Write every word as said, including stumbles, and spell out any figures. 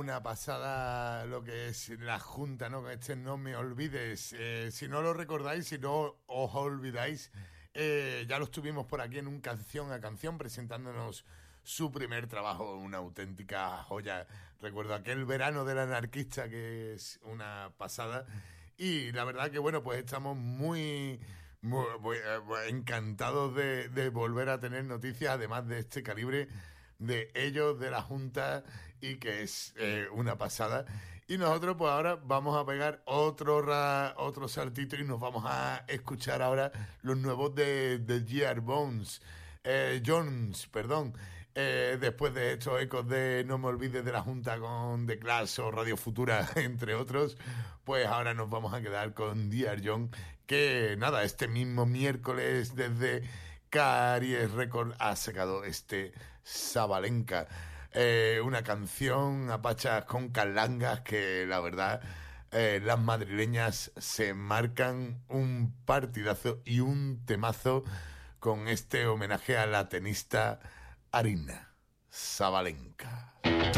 una pasada lo que es la Junta, ¿no? Con este No Me Olvides. Eh, si no lo recordáis, si no os olvidáis, eh, ya lo estuvimos por aquí en un Canción a Canción presentándonos su primer trabajo, una auténtica joya. Recuerdo aquel verano del anarquista, que es una pasada. Y la verdad que, bueno, pues estamos muy... Muy, muy, eh, encantados de, de volver a tener noticias, además de este calibre, de ellos, de la Junta, y que es eh, una pasada. Y nosotros pues ahora vamos a pegar otro ra, otro saltito y nos vamos a escuchar ahora los nuevos de, de G R Bones, eh, Jones, perdón. Eh, después de estos ecos de No Me Olvides de la Junta con The Clash o Radio Futura, entre otros, pues ahora nos vamos a quedar con D R John, que nada, este mismo miércoles desde Caries Record ha sacado este Sabalenka, eh, una canción a pachas con carlangas que la verdad eh, las madrileñas se marcan un partidazo y un temazo con este homenaje a la tenista Arina Sabalenka.